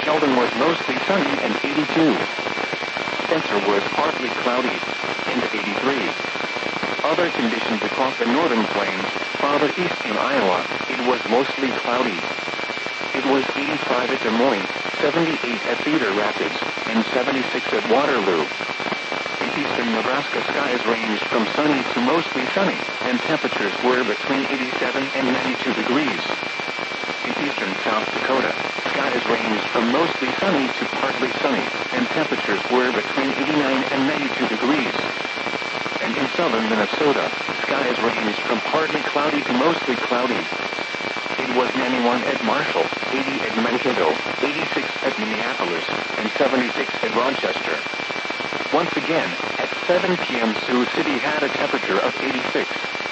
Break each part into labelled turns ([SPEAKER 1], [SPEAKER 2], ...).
[SPEAKER 1] Sheldon was mostly sunny and 82. Spencer was partly cloudy and 83. Other conditions across the northern plains, farther east in Iowa, it was mostly cloudy. It was 85 at Des Moines, 78 at Cedar Rapids, and 76 at Waterloo. In eastern Nebraska, skies ranged from sunny to mostly sunny, and temperatures were between 87 and 92 degrees. In eastern South Dakota, skies ranged from mostly sunny to partly sunny, and temperatures were between 89 and 92 degrees. And in southern Minnesota, skies ranged from partly cloudy to mostly cloudy. It was 91 at Marshall, 80 at Mankato, 86 at Minneapolis, and 76 at Rochester. Once again, at 7 p.m. Sioux City had a temperature of 86.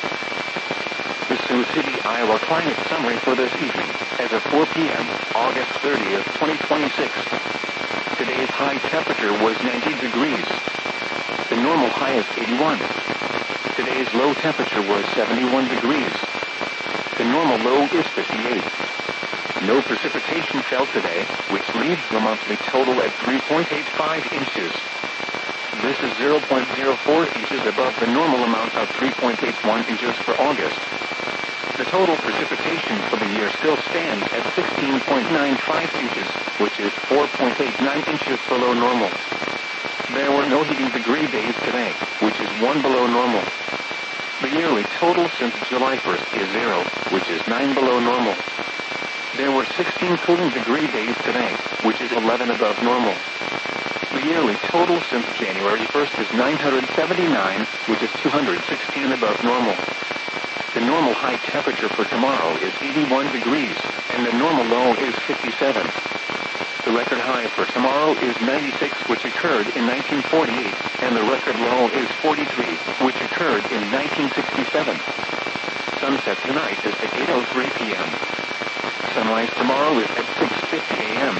[SPEAKER 1] The Sioux City, Iowa climate summary for this evening, as of 4 p.m., August 30th, 2026. Today's high temperature was 90 degrees. The normal high is 81. Today's low temperature was 71 degrees. The normal low is 58. No precipitation fell today, which leaves the monthly total at 3.85 inches. This is 0.04 inches above the normal amount of 3.81 inches for August. The total precipitation for the year still stands at 16.95 inches, which is 4.89 inches below normal. There were no heating degree days today, which is 1 below normal. The yearly total since July 1st is 0, which is 9 below normal. There were 16 cooling degree days today, which is 11 above normal. The yearly total since January 1st is 979, which is 216 above normal. The normal high temperature for tomorrow is 81 degrees, and the normal low is 57. The record high for tomorrow is 96, which occurred in 1948, and the record low is 43, which occurred in 1967. Sunset tonight is at 8:03 p.m. Sunrise tomorrow is at 6:50 a.m.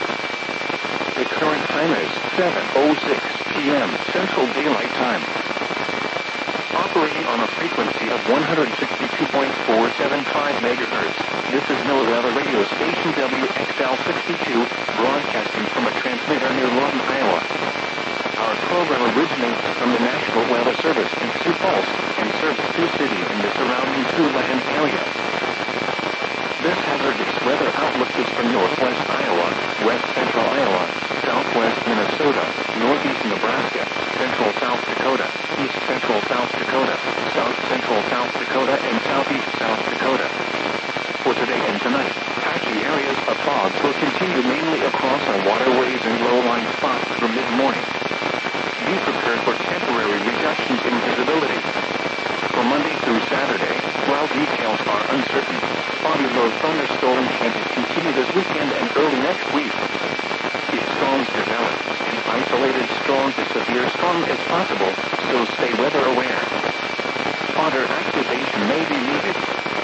[SPEAKER 1] The current time is 7:06 p.m. Central Daylight Time. Operating on a frequency of 162.475 megahertz, this is NOAA radio station WXL62, broadcasting from a transmitter near Lawton, Iowa. Our program originates from the National Weather Service in Sioux Falls and serves Sioux City and the surrounding Siouxland area. This hazardous weather outlook is for northwest Iowa, west central Iowa, southwest Minnesota, northeast Nebraska, central South Dakota, east central South Dakota, south central South Dakota, and southeast South Dakota. For today and tonight, patchy areas of fog will continue mainly across our waterways and low-lying spots through mid-morning. Be prepared for temporary reductions in visibility. For Monday through Saturday, while details are uncertain, foggy low thunderstorm chances continue this weekend and early next week. If storms develop, an isolated strong to severe storm is possible, so stay weather aware. Fodder activation may be needed.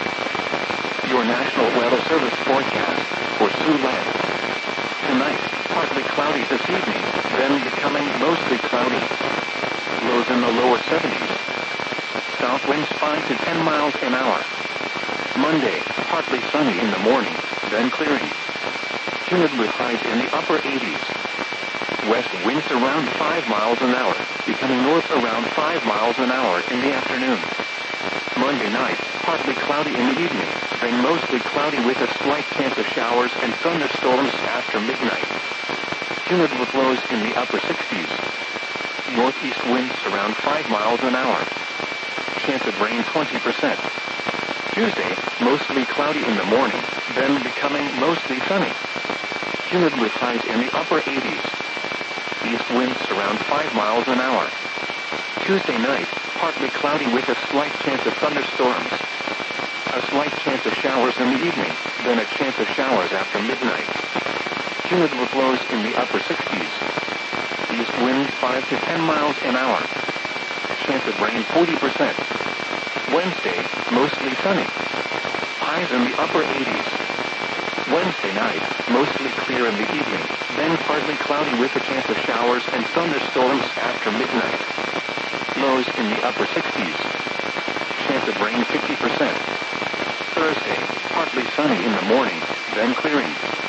[SPEAKER 1] Your National Weather Service forecast for Siouxland. Tonight, partly cloudy this evening, then becoming mostly cloudy. Lows in the lower 70s. South winds 5 to 10 miles an hour. Monday, partly sunny in the morning, then clearing. Humid with highs in the upper 80s. West winds around 5 miles an hour, becoming north around 5 miles an hour in the afternoon. Monday night, partly cloudy in the evening, then mostly cloudy with a slight chance of showers and thunderstorms after midnight. Humid with lows in the upper 60s. Northeast winds around 5 miles an hour. Chance of rain 20%. Tuesday, mostly cloudy in the morning, then becoming mostly sunny. Humid with highs in the upper 80s. East winds around 5 miles an hour. Tuesday night, partly cloudy with a slight chance of thunderstorms. A slight chance of showers in the evening, then a chance of showers after midnight. Humid with lows in the upper 60s. East winds 5 to 10 miles an hour. Chance of rain 40%. Wednesday, mostly sunny. Highs in the upper 80s. Wednesday night, mostly clear in the evening, then partly cloudy with a chance of showers and thunderstorms after midnight. Lows in the upper 60s. Chance of rain 50%. Thursday, partly sunny in the morning, then clearing.